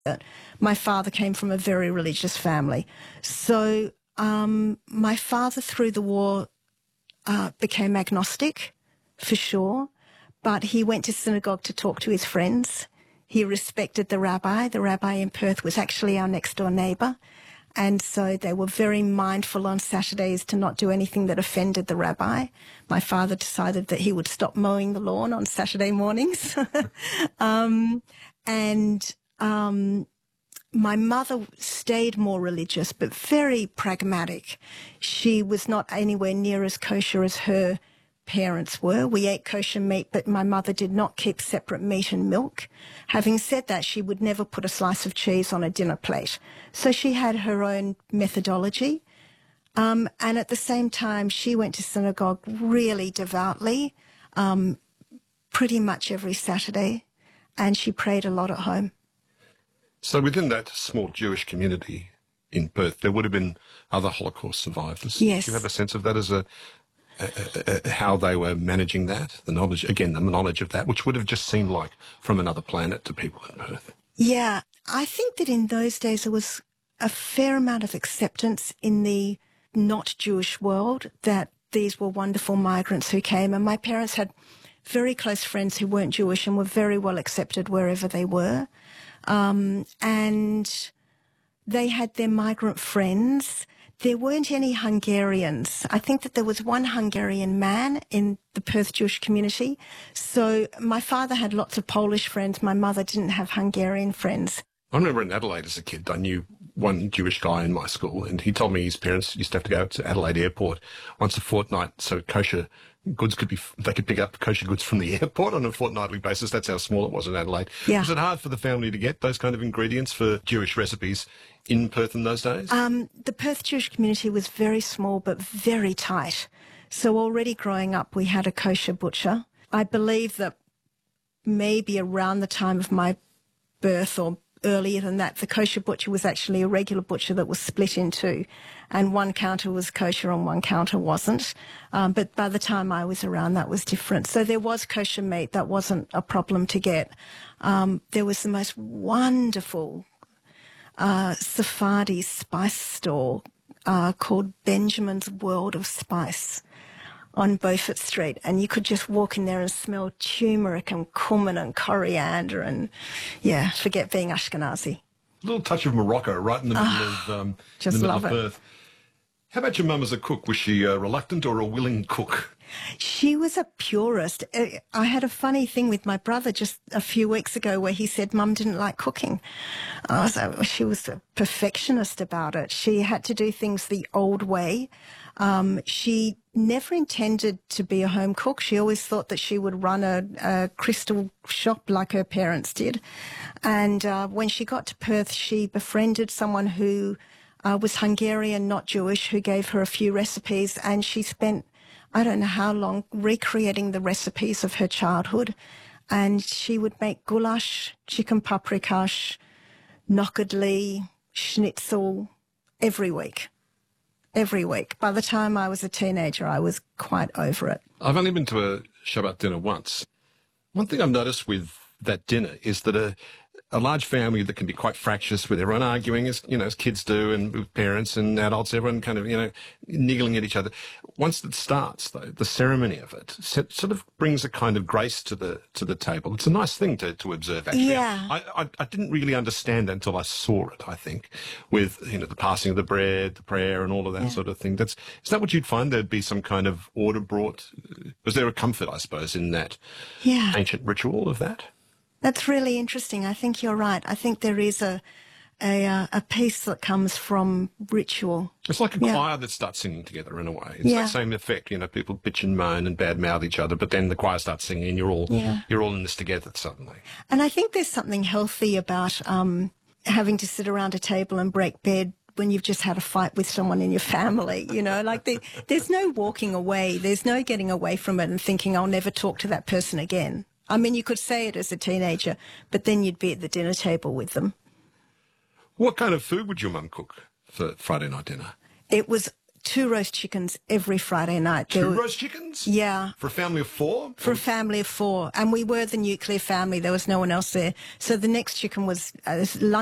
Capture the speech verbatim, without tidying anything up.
My father came from a very religious family. So um, my father, through the war, uh, became agnostic, for sure, but he went to synagogue to talk to his friends. He respected the rabbi. The rabbi in Perth was actually our next-door neighbour, and so they were very mindful on Saturdays to not do anything that offended the rabbi. My father decided that he would stop mowing the lawn on Saturday mornings. um, and... Um, My mother stayed more religious, but very pragmatic. She was not anywhere near as kosher as her parents were. We ate kosher meat, but my mother did not keep separate meat and milk. Having said that, she would never put a slice of cheese on a dinner plate. So she had her own methodology. Um, and at the same time, she went to synagogue really devoutly, um, pretty much every Saturday, and she prayed a lot at home. So within that small Jewish community in Perth, there would have been other Holocaust survivors. Yes. Do you have a sense of that as a, a, a, a how they were managing that, the knowledge, again, the knowledge of that, which would have just seemed like from another planet to people in Perth? Yeah, I think that in those days there was a fair amount of acceptance in the not Jewish world that these were wonderful migrants who came, and my parents had very close friends who weren't Jewish and were very well accepted wherever they were. Um, and they had their migrant friends. There weren't any Hungarians. I think that there was one Hungarian man in the Perth Jewish community. So my father had lots of Polish friends. My mother didn't have Hungarian friends. I remember in Adelaide as a kid, I knew one Jewish guy in my school, and he told me his parents used to have to go to Adelaide Airport once a fortnight so kosher goods could be, they could pick up kosher goods from the airport on a fortnightly basis. That's how small it was in Adelaide. Yeah. Was it hard for the family to get those kind of ingredients for Jewish recipes in Perth in those days? Um, the Perth Jewish community was very small but very tight. So already growing up, we had a kosher butcher. I believe that maybe around the time of my birth or earlier than that, the kosher butcher was actually a regular butcher that was split in two, and one counter was kosher and one counter wasn't. Um, but by the time I was around, that was different. So there was kosher meat. That wasn't a problem to get. Um, there was the most wonderful uh, Sephardi spice store uh, called Benjamin's World of Spice on Beaufort Street, and you could just walk in there and smell turmeric and cumin and coriander and, yeah, forget being Ashkenazi. A little touch of Morocco right in the middle oh, of, um, just in the middle love of it. Perth. How about your mum as a cook? Was she a reluctant or a willing cook? She was a purist. I had a funny thing with my brother just a few weeks ago where he said Mum didn't like cooking. Oh, so she was a perfectionist about it. She had to do things the old way. Um, she never intended to be a home cook. She always thought that she would run a, a crystal shop like her parents did. And uh, when she got to Perth, she befriended someone who uh, was Hungarian, not Jewish, who gave her a few recipes, and she spent I don't know how long recreating the recipes of her childhood. And she would make goulash, chicken paprikash, knockadlee, schnitzel every week. Every week. By the time I was a teenager, I was quite over it. I've only been to a Shabbat dinner once. One thing I've noticed with that dinner is that a a large family that can be quite fractious, with everyone arguing, as you know, as kids do, and with parents and adults, everyone kind of, you know, niggling at each other. Once it starts, though, the ceremony of it sort of brings a kind of grace to the to the table. It's a nice thing to, to observe, actually. Yeah. I, I, I didn't really understand that until I saw it, I think, with, you know, the passing of the bread, the prayer, and all of that Yeah. sort of thing. That's Is that what you'd find? There'd be some kind of order brought? Was there a comfort, I suppose, in that Yeah. ancient ritual of that? That's really interesting. I think you're right. I think there is a a, uh, a piece that comes from ritual. It's like a Yeah. choir that starts singing together in a way. It's Yeah. that same effect, you know, people bitch and moan and badmouth each other, but then the choir starts singing and you're all, Yeah. you're all in this together suddenly. And I think there's something healthy about um, having to sit around a table and break bread when you've just had a fight with someone in your family, you know, like the, there's no walking away. There's no getting away from it and thinking I'll never talk to that person again. I mean, you could say it as a teenager, but then you'd be at the dinner table with them. What kind of food would your mum cook for Friday night dinner? It was two roast chickens every Friday night. Two There were- roast chickens? Yeah. For a family of four? For a family of four. And we were the nuclear family. There was no one else there. So the next chicken was uh, lunch.